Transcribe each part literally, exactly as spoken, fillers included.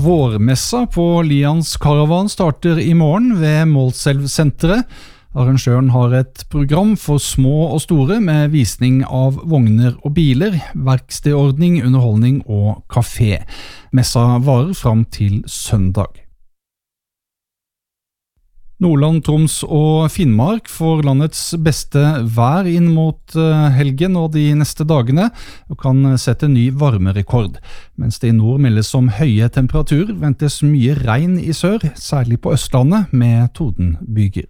Vårmessa på Lians Caravan starter i morgen ved Målselv-senteret. Arrangøren har et program for små og store med visning av vogner og biler, verkstedordning, underholdning og kafé. Messa varer fram til søndag. Nordland, Troms og Finnmark får landets beste vær inn mot helgen og de neste dagene, og kan sette ny varmerekord. Mens det i nord meldes om høye temperatur, ventes mye regn i sør, særlig på Østlandet med tordenbyger.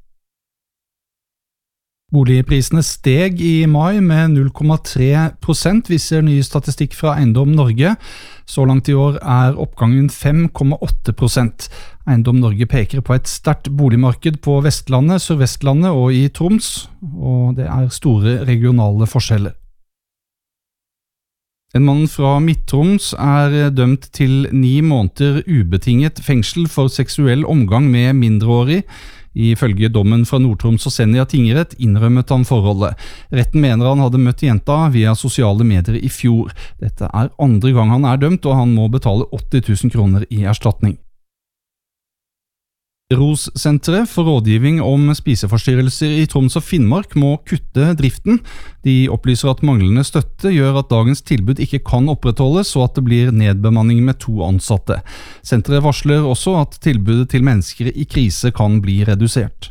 Boligprisene steg i mai med null komma tre prosent, viser ny statistikk fra Eiendom Norge. Så langt i år er oppgangen fem komma åtte prosent. Eiendom Norge peker på et sterkt boligmarked på Vestlandet, Sørvestlandet og i Troms, og det er store regionale forskjeller. En mann fra Midt-Troms er dømt til ni måneder ubetinget fengsel for seksuell omgang med mindreårig. Ifølge dommen fra Nord-Troms og Senja tingrett innrømmet han forholdet. Retten mener han hadde møtt jenta via sosiale medier i fjor. Dette er andre gang han er dømt, og han må betale åtti tusen kroner i erstatning. ROS-senteret for rådgivning om spiseforstyrrelser i Troms og Finnmark må kutte driften. De opplyser at manglende støtte gjør at dagens tilbud ikke kan opprettholdes, og at det blir nedbemanning med to ansatte. Senteret varsler også at tilbudet til mennesker i krise kan bli redusert.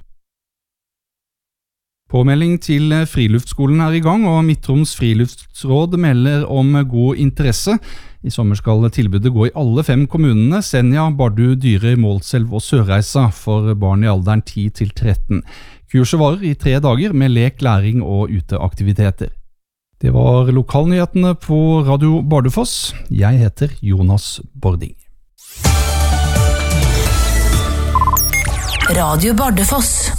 Påmelding til Friluftsskolen er i gang, og Midt-Troms Friluftsråd melder om god interesse. I sommer skal tilbudet gå i alle fem kommunene, Senja, Bardu, Dyrøy, Målselv og Sørreisa, for barn i alderen ti til tretten. Kurset varer i tre dager med lek, læring og uteaktiviteter. Det var lokalnyhetene på Radio Bardufoss. Jeg heter Jonas Bording. Radio Bardufoss.